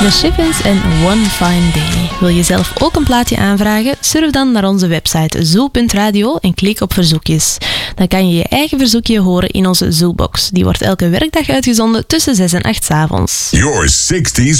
The Chiffins en One Fine Day. Wil je zelf ook een plaatje aanvragen? Surf dan naar onze website zoo.radio en klik op verzoekjes. Dan kan je je eigen verzoekje horen in onze Zoobox. Die wordt elke werkdag uitgezonden tussen 6 en 8 's avonds. Your 60s